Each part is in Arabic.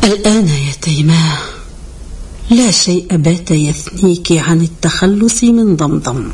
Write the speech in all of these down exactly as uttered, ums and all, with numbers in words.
الآن يا تيماء لا شيء بات يثنيك عن التخلص من ضمضم.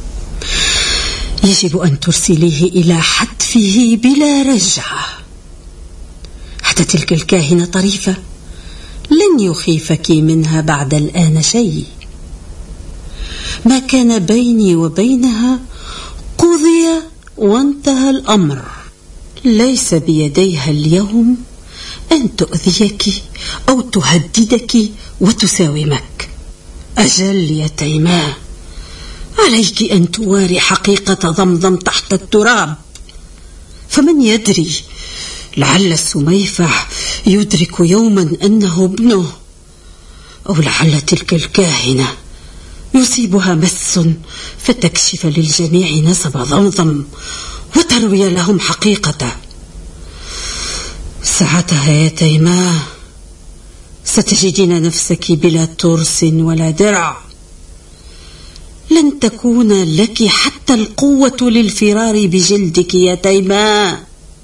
يجب أن ترسليه إلى حتفه بلا رجعة. حتى تلك الكاهنة طريفة لن يخيفك منها بعد الآن شيء. ما كان بيني وبينها قضي وانتهى الأمر. ليس بيديها اليوم أن تؤذيك أو تهددك وتساومك. أجل يا تيماء، عليك أن تواري حقيقة ضمضم تحت التراب. فمن يدري، لعل السميفع يدرك يوما أنه ابنه، أو لعل تلك الكاهنة يصيبها مس فتكشف للجميع نسب ضمضم وتروي لهم حقيقته. ساعتها يا تيماء ستجدين نفسك بلا ترس ولا درع. لن تكون لك حتى القوة للفرار بجلدك يا تيماء.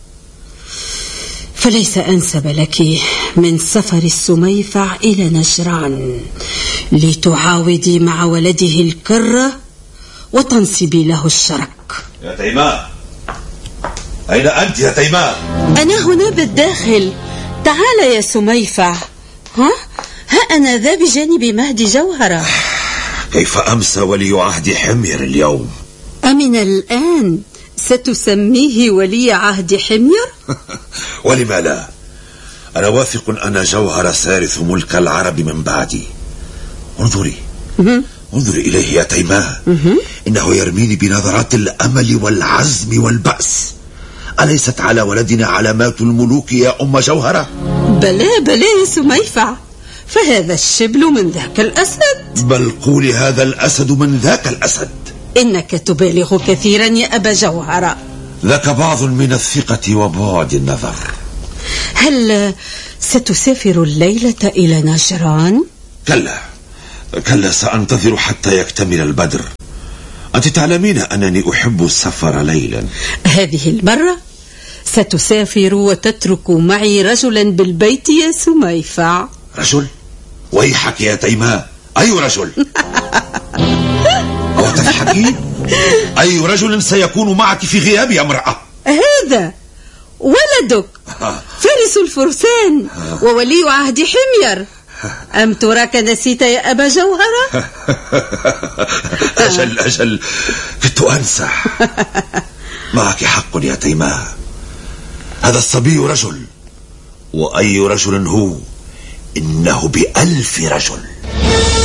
فليس أنسب لك من سفر السميفع إلى نجران لتعاودي مع ولده الكرة وتنصبي له الشرك. يا تيماء، أين أنت يا تيماء؟ أنا هنا بالداخل. تعال يا سميفع. ها ها أنا ذا بجانب مهدي جوهرة. كيف أمسى ولي عهد حمير اليوم؟ أمن الآن ستسميه ولي عهد حمير؟ ولما لا؟ أنا واثق أن جوهر سارث ملك العرب من بعدي. انظري انظري إليه يا تيماء، إنه يرميني بنظرات الأمل والعزم والبأس. أليست على ولدنا علامات الملوك يا أم جوهرة؟ بلى بلى يا سميفع، فهذا الشبل من ذاك الأسد. بل قولي هذا الأسد من ذاك الأسد. إنك تبالغ كثيرا يا أبا جوهرة. لك بعض من الثقة وبعد النظر. هل ستسافر الليلة إلى نجران؟ كلا كلا، سأنتظر حتى يكتمل البدر. أنت تعلمين أنني أحب السفر ليلا. هذه المرة ستسافر وتترك معي رجلا بالبيت يا سميفع. رجل؟ ويحك يا تيماء، أي رجل؟ أو تضحكين؟ أي رجل سيكون معك في غيابي يا امرأة؟ هذا ولدك فارس الفرسان وولي عهد حمير. أم تراك نسيت يا أبا جوهرة؟ أجل أجل، كنت أنسى. معك حق يا تيماء، هذا الصبي رجل، وأي رجل هو؟ إنه بألف رجل.